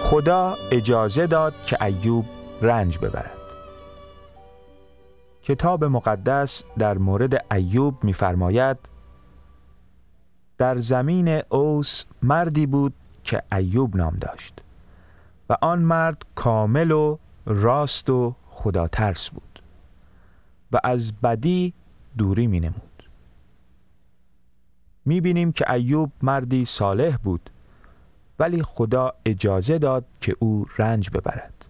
خدا اجازه داد که ایوب رنج ببرد. کتاب مقدس در مورد ایوب می‌فرماید در زمین اوس مردی بود که ایوب نام داشت و آن مرد کامل و راست و خدا ترس بود و از بدی دوری می نمود. می بینیم که ایوب مردی صالح بود، ولی خدا اجازه داد که او رنج ببرد.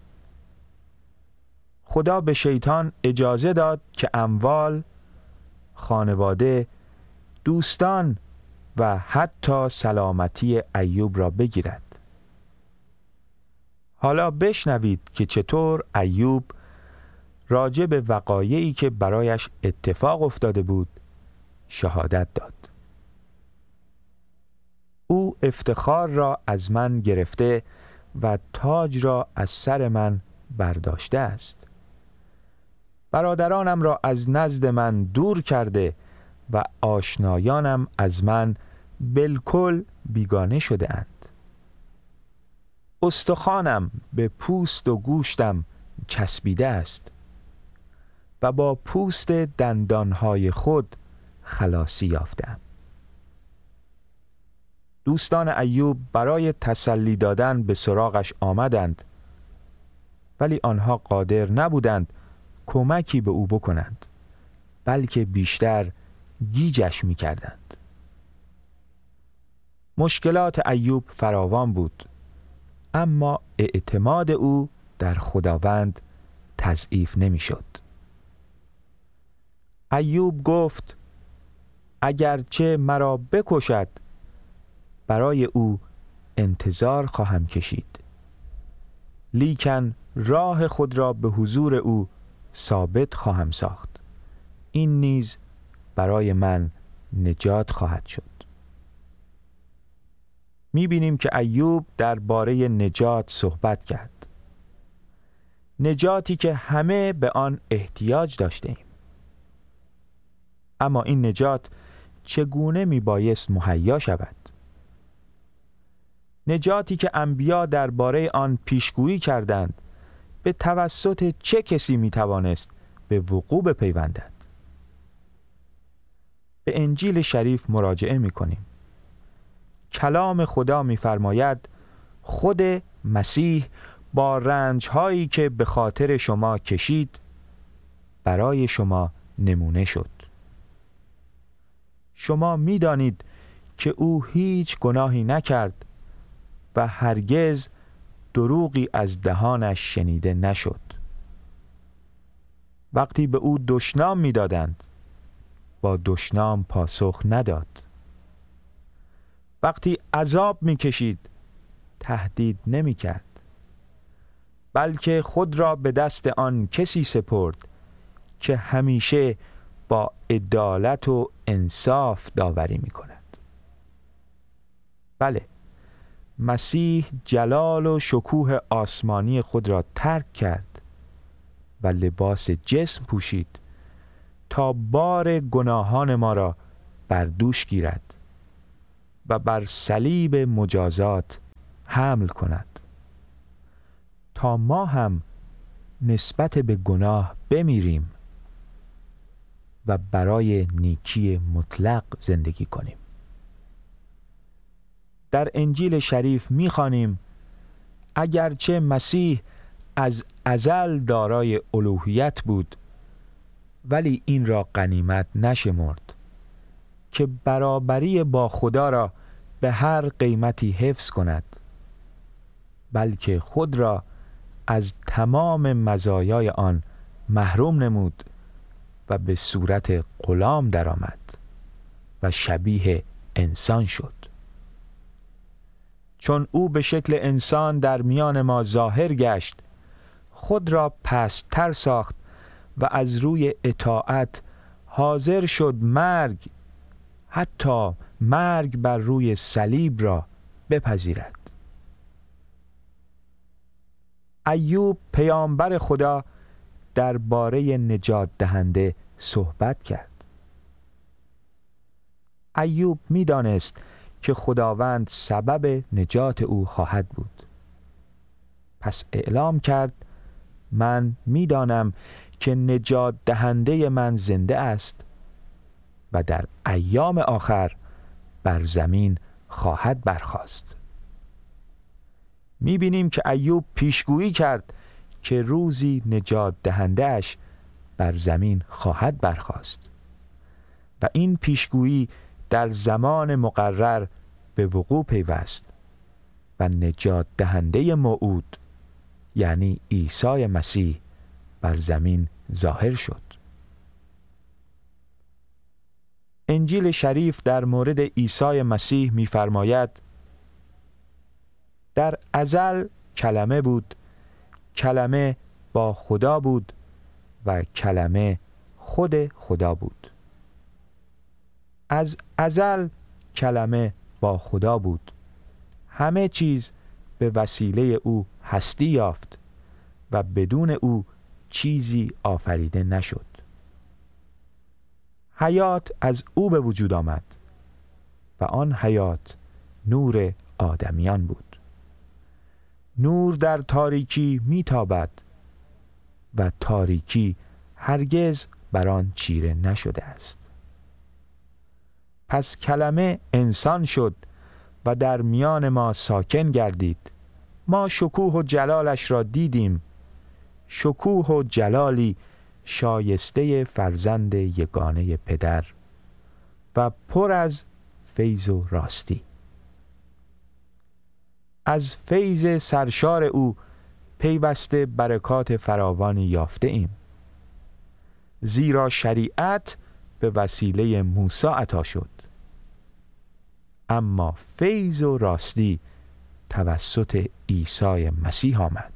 خدا به شیطان اجازه داد که اموال، خانواده، دوستان و حتی سلامتی ایوب را بگیرد. حالا بشنوید که چطور ایوب راجع به وقایعی که برایش اتفاق افتاده بود شهادت داد. او افتخار را از من گرفته و تاج را از سر من برداشته است. برادرانم را از نزد من دور کرده و آشنایانم از من بالکل بیگانه شده اند. استخوانم به پوست و گوشتم چسبیده است و با پوست دندانهای خود خلاصی یافتم. دوستان ایوب برای تسلی دادن به سراغش آمدند، ولی آنها قادر نبودند کمکی به او بکنند، بلکه بیشتر گیجش می کردند. مشکلات ایوب فراوان بود، اما اعتماد او در خداوند تضعیف نمی شد. ایوب گفت اگرچه مرا بکشد برای او انتظار خواهم کشید، لیکن راه خود را به حضور او ثابت خواهم ساخت. این نیز برای من نجات خواهد شد. می‌بینیم که ایوب درباره نجات صحبت کرد، نجاتی که همه به آن احتیاج داشتیم. اما این نجات چگونه میبایست مهیا شود؟ نجاتی که انبیا درباره آن پیشگویی کردند، به توسط چه کسی میتوانست به وقوع بپیوندد؟ به انجیل شریف مراجعه میکنیم. کلام خدا میفرماید خود مسیح با رنج‌هایی که به خاطر شما کشید برای شما نمونه شد. شما می‌دانید که او هیچ گناهی نکرد و هرگز دروغی از دهانش شنیده نشد. وقتی به او دشنام می‌دادند، با دشنام پاسخ نداد. وقتی عذاب می‌کشید، تهدید نمی‌کرد، بلکه خود را به دست آن کسی سپرد که همیشه با عدالت و انصاف داوری می‌کند. بله، مسیح جلال و شکوه آسمانی خود را ترک کرد و لباس جسم پوشید تا بار گناهان ما را بر دوش گیرد و بر صلیب مجازات حمل کند تا ما هم نسبت به گناه بمیریم و برای نیکی مطلق زندگی کنیم. در انجیل شریف می‌خوانیم اگرچه مسیح از ازل دارای الوهیت بود، ولی این را غنیمت نشمرد که برابری با خدا را به هر قیمتی حفظ کند، بلکه خود را از تمام مزایای آن محروم نمود و به صورت غلام درآمد و شبیه انسان شد. چون او به شکل انسان در میان ما ظاهر گشت، خود را پست‌تر ساخت و از روی اطاعت حاضر شد مرگ، حتی مرگ بر روی صلیب را بپذیرد. ایوب پیامبر خدا درباره نجات دهنده صحبت کرد. ایوب می‌دانست که خداوند سبب نجات او خواهد بود. پس اعلام کرد من می‌دانم که نجات دهنده من زنده است و در ایام آخر بر زمین خواهد برخاست. می‌بینیم که ایوب پیشگویی کرد که روزی نجات دهنده‌اش بر زمین خواهد برخاست و این پیشگویی در زمان مقرر به وقوع پیوست و نجات دهنده موعود یعنی عیسی مسیح بر زمین ظاهر شد. انجیل شریف در مورد عیسی مسیح می‌فرماید در ازل کلمه بود، کلمه با خدا بود و کلمه خود خدا بود. از ازل کلمه با خدا بود. همه چیز به وسیله او هستی یافت و بدون او چیزی آفریده نشد. حیات از او به وجود آمد و آن حیات نور آدمیان بود. نور در تاریکی میتابد و تاریکی هرگز بر آن چیره نشده است. پس کلمه انسان شد و در میان ما ساکن گردید. ما شکوه و جلالش را دیدیم، شکوه و جلالی شایسته فرزند یگانه پدر و پر از فیض و راستی. از فیض سرشار او پیوسته برکات فراوانی یافته ایم، زیرا شریعت به وسیله موسی عطا شد، اما فیض و راستی توسط عیسی مسیح آمد.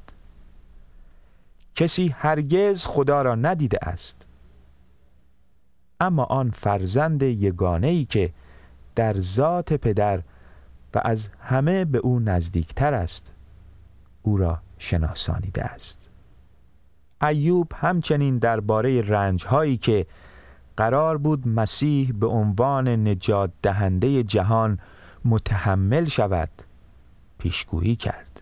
کسی هرگز خدا را ندیده است، اما آن فرزند یگانه‌ای که در ذات پدر و از همه به او نزدیکتر است او را شناسانیده است. ایوب همچنین درباره رنج‌هایی که قرار بود مسیح به عنوان نجات دهنده جهان متحمل شود پیشگویی کرد.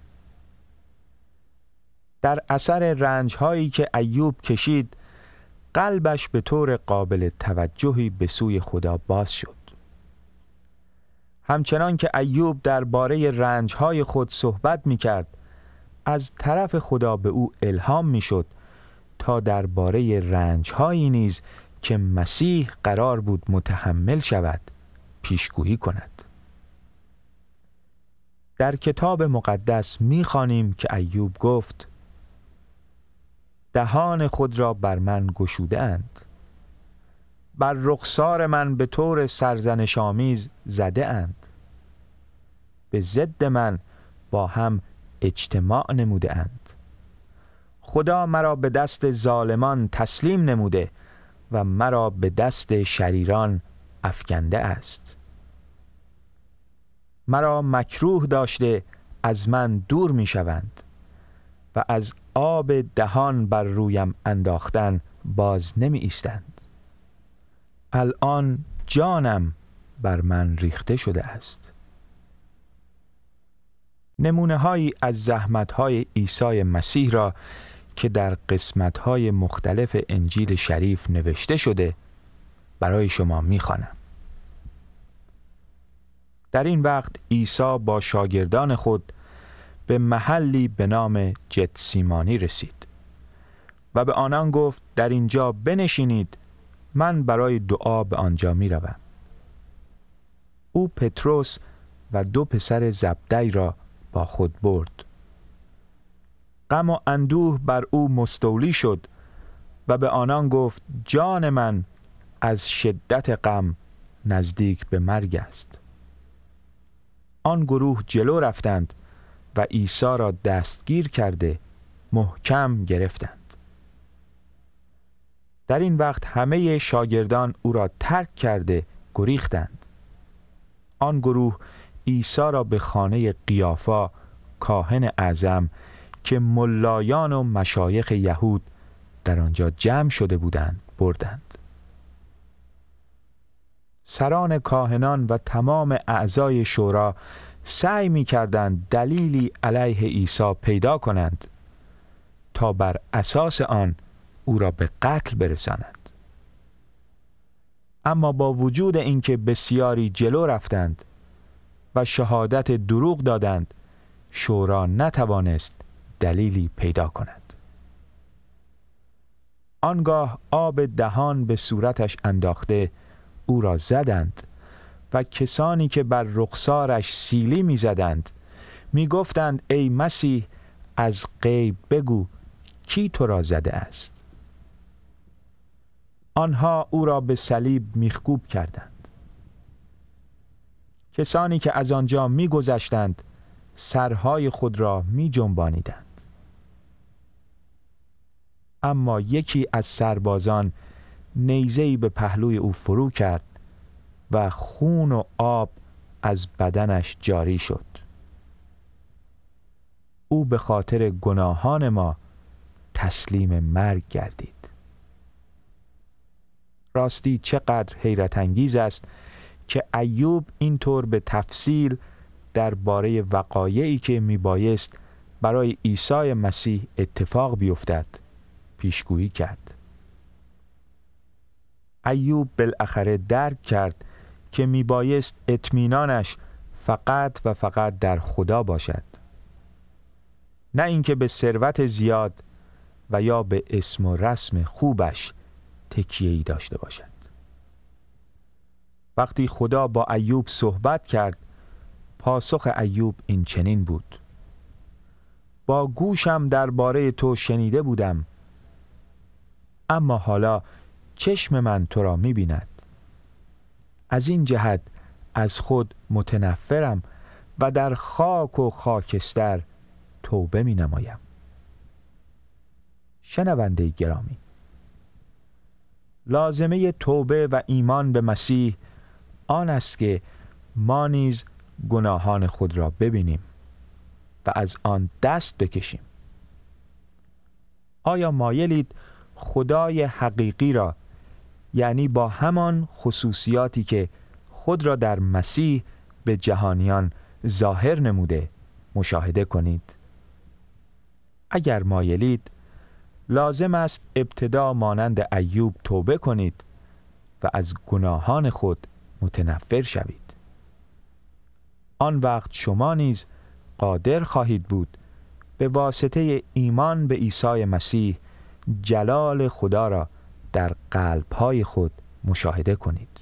در اثر رنج‌هایی که ایوب کشید قلبش به طور قابل توجهی به سوی خدا باز شد. همچنان که ایوب درباره رنج‌های خود صحبت می‌کرد، از طرف خدا به او الهام می‌شد تا درباره رنج‌هایی نیز که مسیح قرار بود متحمل شود پیشگویی کند. در کتاب مقدس می‌خوانیم که ایوب گفت دهان خود را بر من گشوده اند، بر رخسار من به طور سرزنش‌آمیز زده اند، به ضد من با هم اجتماع نموده اند. خدا مرا به دست ظالمان تسلیم نموده و مرا به دست شریران افکنده است. مرا مکروه داشته از من دور می شوند و از آب دهان بر رویم انداختن باز نمی ایستند. الان جانم بر من ریخته شده است. نمونه هایی از زحمت های عیسی مسیح را که در قسمت های مختلف انجیل شریف نوشته شده برای شما می خوانم. در این وقت عیسی با شاگردان خود به محلی به نام جتسیمانی رسید و به آنان گفت در اینجا بنشینید، من برای دعا به آنجا می روم. او پتروس و 2 پسر زبدی را با خود برد. غم و اندوه بر او مستولی شد و به آنان گفت جان من از شدت غم نزدیک به مرگ است. آن گروه جلو رفتند و عیسی را دستگیر کرده محکم گرفتند. در این وقت همه شاگردان او را ترک کرده گریختند. آن گروه عیسی را به خانه قیافا کاهن اعظم که ملایان و مشایخ یهود در آنجا جمع شده بودند بردند. سران کاهنان و تمام اعضای شورا سعی می کردند دلیلی علیه عیسی پیدا کنند تا بر اساس آن او را به قتل برسانند. اما با وجود اینکه بسیاری جلو رفتند و شهادت دروغ دادند، شورا نتوانست دلیلی پیدا کند. آنگاه آب دهان به صورتش انداخته او را زدند و کسانی که بر رخسارش سیلی می زدند می گفتند ای مسیح از غیب بگو کی تو را زده است. آنها او را به صلیب میخکوب کردند. کسانی که از آنجا می گذشتند سرهای خود را می جنبانیدند. اما یکی از سربازان نیزه‌ای به پهلوی او فرو کرد و خون و آب از بدنش جاری شد. او به خاطر گناهان ما تسلیم مرگ گردید. راستی چقدر حیرت انگیز است که ایوب اینطور به تفصیل درباره وقایعی که میبایست برای عیسی مسیح اتفاق بیفتد پیشگویی کرد. ایوب بالاخره درک کرد که میبایست اطمینانش فقط و فقط در خدا باشد، نه اینکه به ثروت زیاد و یا به اسم و رسم خوبش تکیه‌ای داشته باشد. وقتی خدا با ایوب صحبت کرد، پاسخ ایوب این چنین بود: با گوشم درباره تو شنیده بودم، اما حالا چشم من تو را می‌بیند. از این جهت از خود متنفرم و در خاک و خاکستر توبه می‌نمایم. شنونده گرامی، لازمه توبه و ایمان به مسیح آن است که ما نیز گناهان خود را ببینیم و از آن دست بکشیم. آیا مایلید خدای حقیقی را، یعنی با همان خصوصیاتی که خود را در مسیح به جهانیان ظاهر نموده مشاهده کنید؟ اگر مایلید، لازم است ابتدا مانند ایوب توبه کنید و از گناهان خود متنفر شوید. آن وقت شما نیز قادر خواهید بود به واسطه ایمان به عیسی مسیح جلال خدا را در قلب‌های خود مشاهده کنید.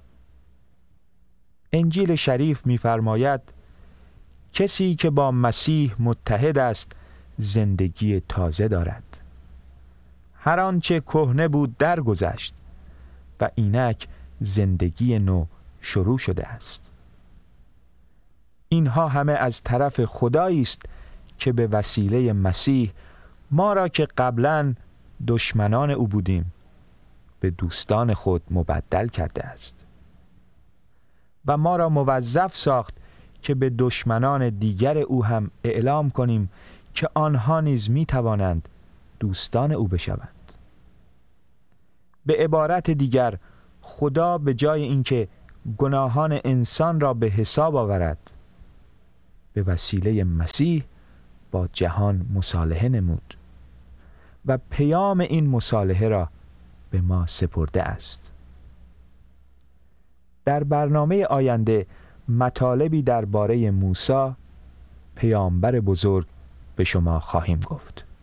انجیل شریف می‌فرماید کسی که با مسیح متحد است زندگی تازه دارد. هر آنچه کهنه بود درگذشت و اینک زندگی نو شروع شده است. اینها همه از طرف خدایی است که به وسیله مسیح ما را که قبلاً دشمنان او بودیم به دوستان خود مبدل کرده است و ما را موظف ساخت که به دشمنان دیگر او هم اعلام کنیم که آنها نیز می توانند دوستان او بشوند. به عبارت دیگر، خدا به جای اینکه گناهان انسان را به حساب آورد، به وسیله مسیح با جهان مصالحه نمود و پیام این مصالحه را به ما سپرده است. در برنامه آینده مطالبی درباره موسی پیامبر بزرگ به شما خواهیم گفت.